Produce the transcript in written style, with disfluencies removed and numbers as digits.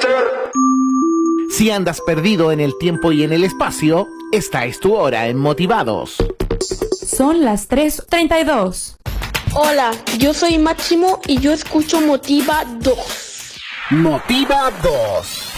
Si andas perdido en el tiempo y en el espacio, esta es tu hora en Motivados. Son las 3:32. Hola, yo soy Máximo y yo escucho Motiva 2. Motiva 2.